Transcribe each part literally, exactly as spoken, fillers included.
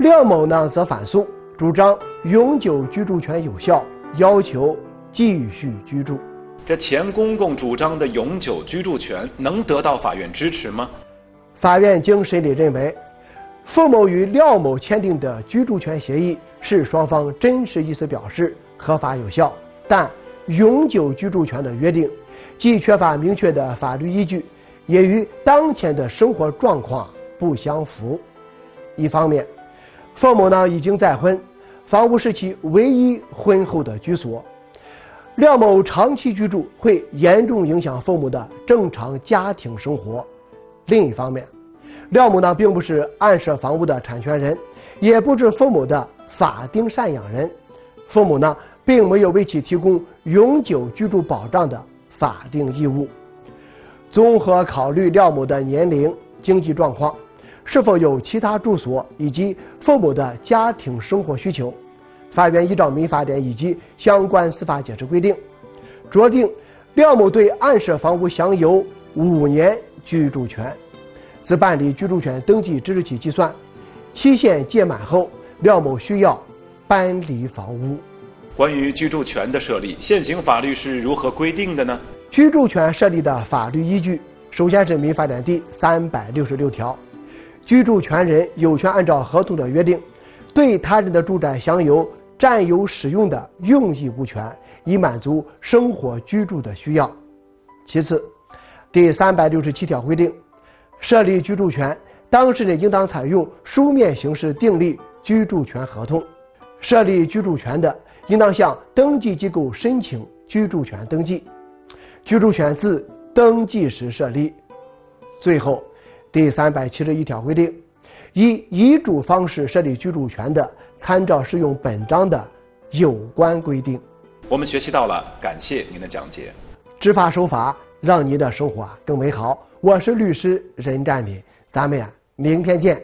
廖某呢则反诉，主张永久居住权有效，要求继续居住。 这钱公公主张的永久居住权能得到法院支持吗？ 法院经审理认为，付某与廖某签订的居住权协议是双方真实意思表示，合法有效，但永久居住权的约定既缺乏明确的法律依据，也与当前的生活状况不相符。一方面，付某呢已经再婚，房屋是其唯一婚后的居所，廖某长期居住会严重影响父母的正常家庭生活。另一方面，廖某呢并不是暗设房屋的产权人，也不是付某的法定赡养人，父母呢并没有为其提供永久居住保障的法定义务。综合考虑廖某的年龄、经济状况，是否有其他住所以及父母的家庭生活需求，法院依照民法典以及相关司法解释规定，酌定廖某对暗设房屋享有五年居住权，自办理居住权登记之日起计算，期限届满后，廖某需要搬离房屋。 关于居住权的设立，现行法律是如何规定的呢？ 居住权设立的法律依据，首先是民法典第三百六十六条，居住权人有权按照合同的约定，对他人的住宅享有占有使用的用益物权，以满足生活居住的需要。其次，第三百六十七条规定，设立居住权，当事人应当采用书面形式订立居住权合同。设立居住权的，应当向登记机构申请居住权登记，居住权自登记时设立。最后，第三百七十一条规定，以遗嘱方式设立居住权的，参照适用本章的有关规定。 我们学习到了，感谢您的讲解。 执法守法，让您的生活更美好。我是律师任占敏，咱们呀，明天见。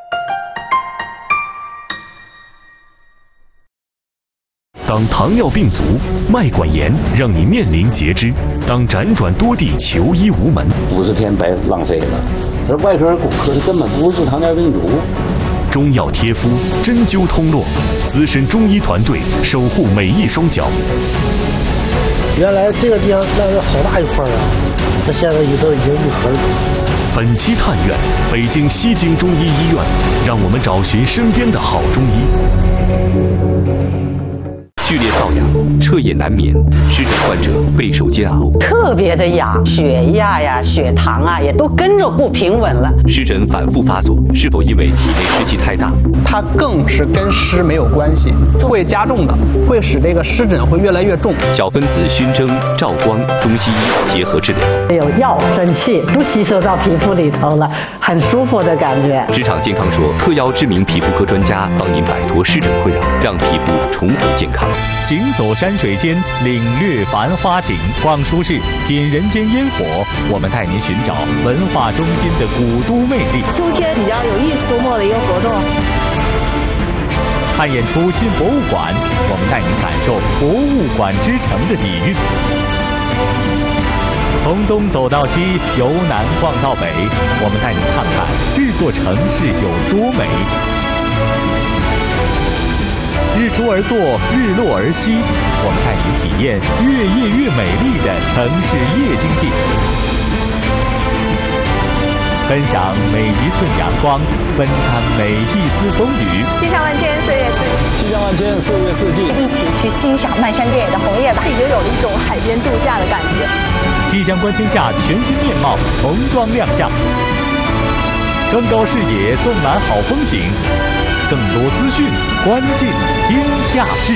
当糖尿病足、脉管炎让你面临截肢，当辗转多地求医无门， 五十天白浪费了。这外科人骨科的根本不是糖尿病足。 中药贴敷，针灸通络，资深中医团队守护每一双脚。 原来这个地方那是好大一块啊，它现在也都已经愈合了。 本期探院，北京西京中医医院，让我们找寻身边的好中医。 剧烈造痒，彻夜难眠，湿疹患者备受煎熬。 特别的痒，血压呀、血糖啊，也都跟着不平稳了。 湿疹反复发作，是否因为体内湿气太大？ 它更是跟湿没有关系，会加重的，会使这个湿疹会越来越重。 小分子熏蒸、照光，中西医结合治疗， 有药蒸气都吸收到皮肤里头了，很舒服的感觉。 职场健康说，特邀知名皮肤科专家帮您摆脱湿疹困扰，让皮肤重回健康。 行走山水间，领略繁花景，逛书市，品人间烟火。我们带您寻找文化中心的古都魅力。 秋天比较有意思周末的一个活动。 看演出进博物馆，我们带您感受博物馆之城的底蕴。从东走到西，由南逛到北，我们带您看看这座城市有多美。日出而作，日落而息，我们带您体验越夜越美丽的城市夜经济，分享每一寸阳光，分担每一丝风雨。 气象万千，岁月四季。 气象万千，岁月四季。 一起去欣赏漫山遍野的红叶吧，已经有了一种海边度假的感觉。 气象观天下全新面貌重装亮相，更高视野，纵览好风景。更多资讯，关进天下事。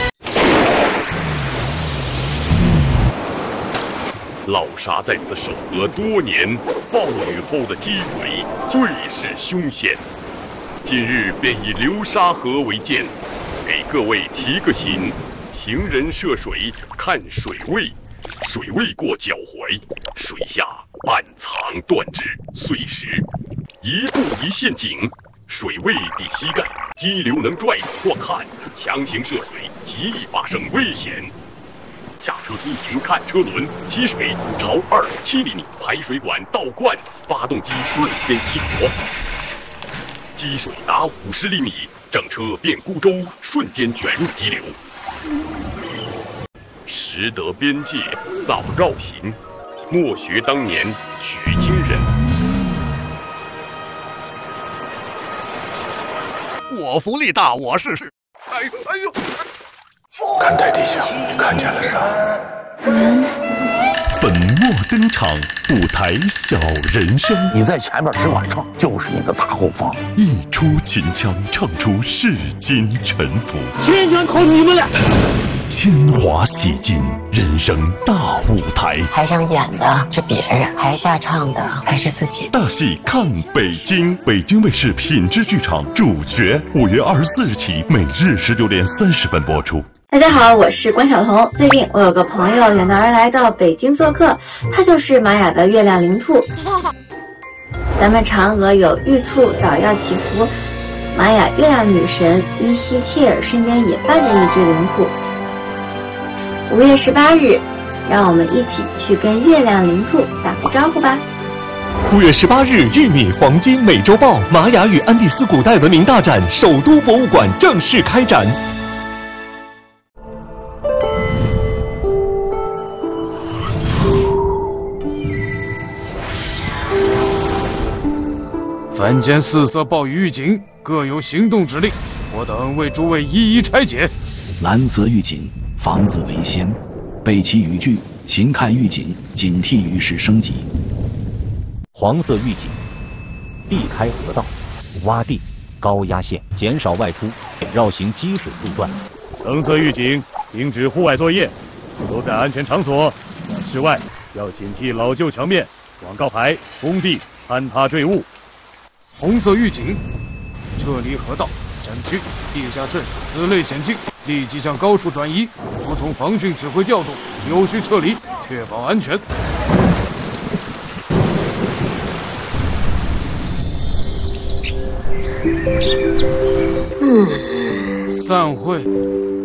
老沙在此守河多年，暴雨后的积水最是凶险。今日便以流沙河为鉴，给各位提个醒：行人涉水看水位，水位过脚踝，水下半藏断肢碎石，一步一陷阱。水位抵膝盖，激流能拽或看，强行涉水极易发生危险。下车出行看车轮，起水朝二点七厘米，排水管倒灌，发动机瞬间熄火。 积水达五十厘米，整车变孤舟，瞬间卷入激流。识得边界，早绕行，莫学当年取经人。 我福利大，我试试。哎呦哎呦！ 看台地下，你看见了啥？ 粉墨登场，舞台小人生。 你在前面只管唱，就是你的大后方。 一出秦腔，唱出世间沉浮。 秦腔靠你们了。 铅华洗尽，人生大舞台。 台上演的是别人，台下唱的还是自己。 大戏看北京，北京卫视品质剧场主角，五月二十四日起，每日十九点三十分播出。 大家好，我是关晓彤。最近我有个朋友远道而来到北京做客，他就是玛雅的月亮灵兔。咱们嫦娥有玉兔捣药祈福，玛雅月亮女神伊西切尔身边也伴着一只灵兔。五月十八日，让我们一起去跟月亮灵兔打个招呼吧。 五月十八日，玉米黄金美洲豹玛雅与安第斯古代文明大展首都博物馆正式开展。 凡间四色暴雨预警，各有行动指令，我等为诸位一一拆解。 蓝色预警，防字为先，备齐语句，勤看预警，警惕于时升级。 黄色预警，避开河道、洼地、高压线，减少外出，绕行积水路段。 橙色预警，停止户外作业，都在安全场所。在室外要警惕老旧墙面、广告牌、工地坍塌坠物。 红色预警，撤离河道、山区、地下室此类险境，立即向高处转移，服从防汛指挥调动，有序撤离，确保安全。 嗯， 散会。